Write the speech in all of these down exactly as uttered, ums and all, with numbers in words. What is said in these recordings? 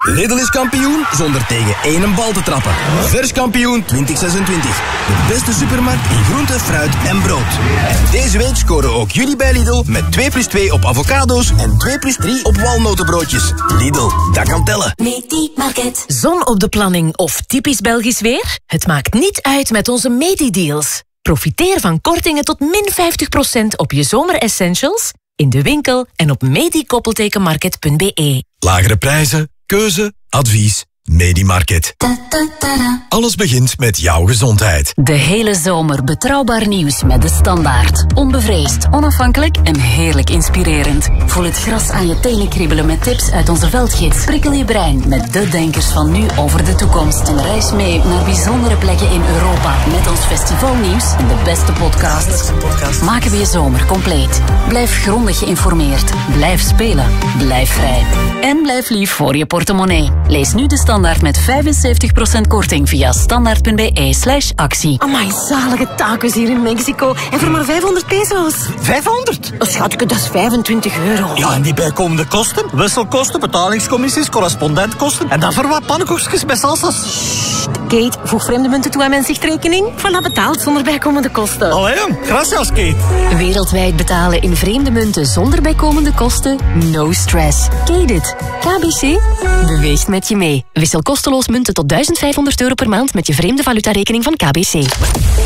Lidl is kampioen zonder tegen één bal te trappen. Vers kampioen twintig zesentwintig. De beste supermarkt in groente, fruit en brood. En deze week scoren ook jullie bij Lidl met twee plus twee op avocado's en twee plus drie op walnotenbroodjes. Lidl, dat kan tellen. Medi-market. Zon op de planning of typisch Belgisch weer? Het maakt niet uit met onze Medi-deals. Profiteer van kortingen tot min vijftig procent op je zomeressentials in de winkel en op medi-market punt be. Lagere prijzen, keuze, advies. Medi-market. Alles begint met jouw gezondheid. De hele zomer betrouwbaar nieuws met De Standaard. Onbevreesd, onafhankelijk en heerlijk inspirerend. Voel het gras aan je tenen kriebelen met tips uit onze veldgids. Prikkel je brein met de denkers van nu over de toekomst. En reis mee naar bijzondere plekken in Europa met ons festivalnieuws en de beste podcasts. Maken we je zomer compleet. Blijf grondig geïnformeerd. Blijf spelen. Blijf vrij. En blijf lief voor je portemonnee. Lees nu De Standaard met vijfenzeventig procent korting via standaard punt be slash actie. Amai, zalige tacos hier in Mexico. En voor maar vijfhonderd peso's. vijfhonderd? Oh, schatje, dat is vijfentwintig euro. Ja, en die bijkomende kosten? Wisselkosten, betalingscommissies, correspondentkosten. En dan voor wat pannenkoekjes met salsa's. Kate, voeg vreemde munten toe aan mijn zichtrekening. Voilà, betaald zonder bijkomende kosten. Allee, gracias, Kate. Wereldwijd betalen in vreemde munten zonder bijkomende kosten? No stress. Kate it. K B C beweegt met je mee. Wissel kosteloos munten tot duizend vijfhonderd euro per maand met je vreemde valutarekening van K B C. Dit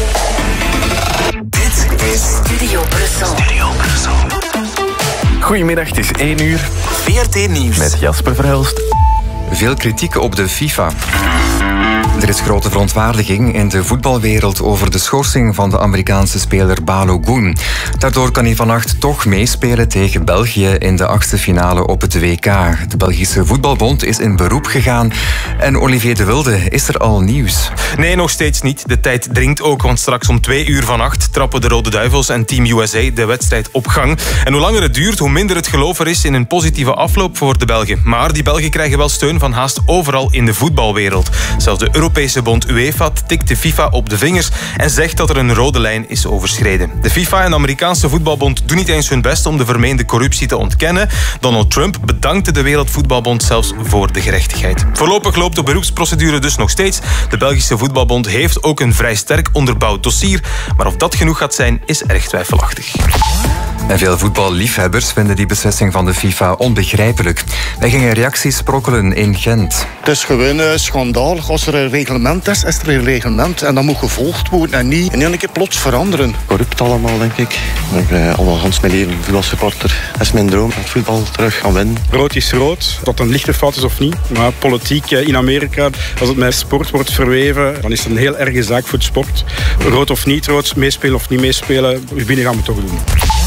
is Studio Brussel. Studio Brussel. Goedemiddag, het is één uur. V R T Nieuws. Met Jasper Verhulst. Veel kritiek op de FIFA. Er is grote verontwaardiging in de voetbalwereld over de schorsing van de Amerikaanse speler Balogun. Daardoor kan hij vannacht toch meespelen tegen België in de achtste finale op het W K. De Belgische Voetbalbond is in beroep gegaan. En Olivier de Wilde, is er al nieuws? Nee, nog steeds niet. De tijd dringt ook, want straks om twee uur vannacht trappen de Rode Duivels en Team U S A de wedstrijd op gang. En hoe langer het duurt, hoe minder het geloof er is in een positieve afloop voor de Belgen. Maar die Belgen krijgen wel steun van haast overal in de voetbalwereld. Zelfs de Europese bond UEFA tikt de FIFA op de vingers en zegt dat er een rode lijn is overschreden. De FIFA en de Amerikaanse voetbalbond doen niet eens hun best om de vermeende corruptie te ontkennen. Donald Trump bedankte de Wereldvoetbalbond zelfs voor de gerechtigheid. Voorlopig loopt de beroepsprocedure dus nog steeds. De Belgische voetbalbond heeft ook een vrij sterk onderbouwd dossier, maar of dat genoeg gaat zijn, is erg twijfelachtig. En veel voetballiefhebbers vinden die beslissing van de FIFA onbegrijpelijk. Wij gingen reacties sprokkelen in Gent. Het is gewoon uh, schandalig. Als er een reglement is, is er een reglement. En dat moet gevolgd worden en niet in één keer plots veranderen. Corrupt allemaal, denk ik. Ik ben al Hans mijn leven voetbalsupporter. Dat is mijn droom, dat voetbal terug gaan winnen. Rood is rood, of dat een lichte fout is of niet. Maar politiek in Amerika, als het met sport wordt verweven, dan is het een heel erge zaak voor het sport. Rood of niet rood, meespelen of niet meespelen, binnen gaan we toch doen.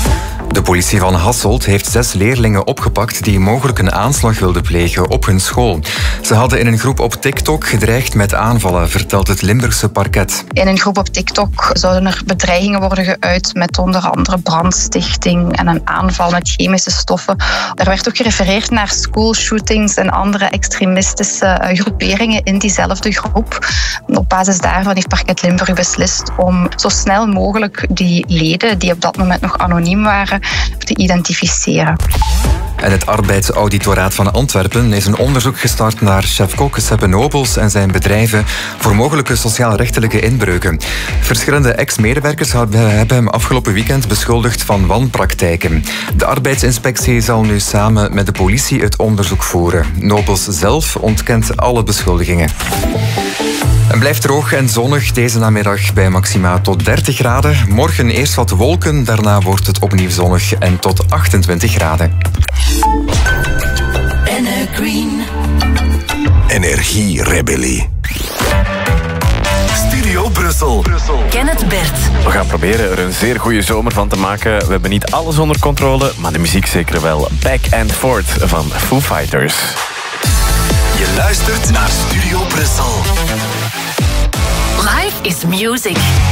De politie van Hasselt heeft zes leerlingen opgepakt die mogelijk een aanslag wilden plegen op hun school. Ze hadden in een groep op TikTok gedreigd met aanvallen, vertelt het Limburgse parket. In een groep op TikTok zouden er bedreigingen worden geuit met onder andere brandstichting en een aanval met chemische stoffen. Er werd ook gerefereerd naar schoolshootings en andere extremistische groeperingen in diezelfde groep. Op basis daarvan heeft parket Limburg beslist om zo snel mogelijk die leden die op dat moment nog anoniem waren te identificeren. En het arbeidsauditoraat van Antwerpen is een onderzoek gestart naar chef-kok Seppe Nobels en zijn bedrijven voor mogelijke sociaal-rechtelijke inbreuken. Verschillende ex-medewerkers hebben hem afgelopen weekend beschuldigd van wanpraktijken. De arbeidsinspectie zal nu samen met de politie het onderzoek voeren. Nobels zelf ontkent alle beschuldigingen. Het blijft droog en zonnig deze namiddag bij maxima tot dertig graden. Morgen eerst wat wolken, daarna wordt het opnieuw zonnig en tot achtentwintig graden. Green. Energierebellie. Studio Brussel. Brussel. Kenneth Bert. We gaan proberen er een zeer goede zomer van te maken. We hebben niet alles onder controle, maar de muziek zeker wel. Back and Forth van Foo Fighters. Je luistert naar Studio Brussel. Life is music.